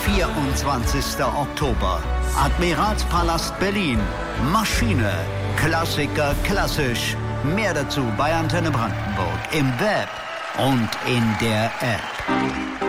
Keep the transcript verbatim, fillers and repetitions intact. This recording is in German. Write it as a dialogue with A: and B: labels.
A: vierundzwanzigster Oktober. Admiralspalast Berlin. Maschine. Klassiker klassisch. Mehr dazu bei Antenne Brandenburg. Im Web und in der App.